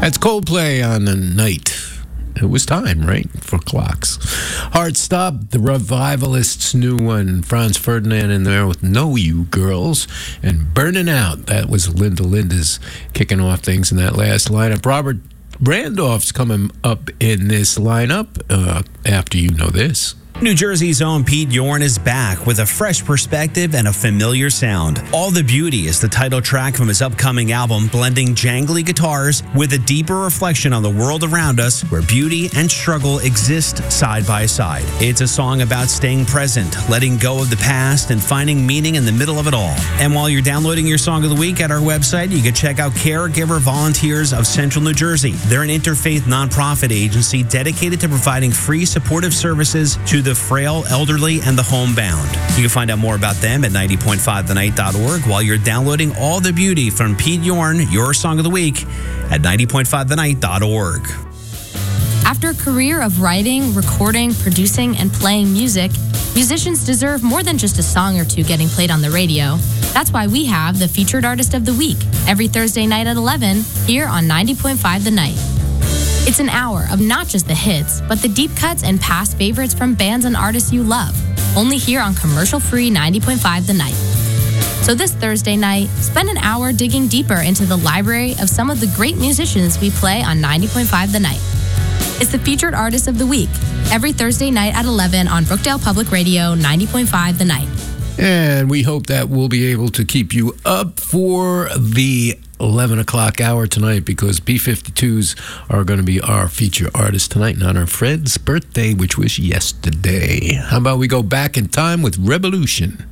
That's Coldplay on the night. It was time, right, for clocks. Hard Stop, the Revivalists' new one. Franz Ferdinand in there with Know You Girls. And Burning Out, that was Linda Linda's kicking off things in that last lineup. Robert Randolph's coming up in this lineup after you know this. New Jersey's own Pete Yorn is back with a fresh perspective and a familiar sound. All the Beauty is the title track from his upcoming album, blending jangly guitars with a deeper reflection on the world around us where beauty and struggle exist side by side. It's a song about staying present, letting go of the past, and finding meaning in the middle of it all. And while you're downloading your Song of the Week at our website, you can check out Caregiver Volunteers of Central New Jersey. They're an interfaith nonprofit agency dedicated to providing free supportive services to the frail, elderly, and the homebound. You can find out more about them at 90.5thenight.org while you're downloading All the Beauty from Pete Yorn, your Song of the Week, at 90.5thenight.org. After a career of writing, recording, producing, and playing music, musicians deserve more than just a song or two getting played on the radio. That's why we have the Featured Artist of the Week every Thursday night at 11 here on 90.5 The Night. It's an hour of not just the hits, but the deep cuts and past favorites from bands and artists you love. Only here on commercial-free 90.5 The Night. So this Thursday night, spend an hour digging deeper into the library of some of the great musicians we play on 90.5 The Night. It's the Featured Artist of the Week, every Thursday night at 11 on Brookdale Public Radio 90.5 The Night. And we hope that we'll be able to keep you up for the 11 o'clock hour tonight, because B-52s are going to be our feature artist tonight and on Fred's birthday, which was yesterday. How about we go back in time with Revolution?